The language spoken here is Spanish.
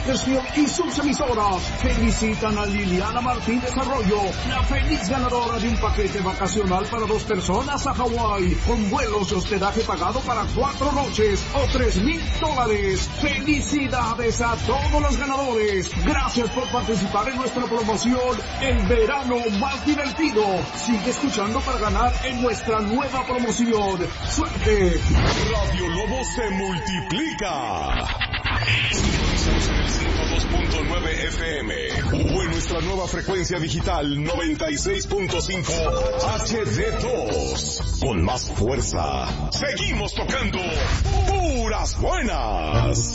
Bakersfield y sus emisoras felicitan a Liliana Martínez Arroyo, la feliz ganadora de un paquete vacacional para 2 personas a Hawái, con vuelos y hospedaje pagado para 4 noches o $3,000. ¡Felicidades a todos los ganadores! Gracias por participar en nuestra promoción El Verano Más Divertido. Sigue escuchando para ganar en nuestra nueva promoción. ¡Suerte! Radio Lobo se multiplica. 102.9 FM o en nuestra nueva frecuencia digital 96.5 HD2 con más fuerza. Seguimos tocando puras buenas.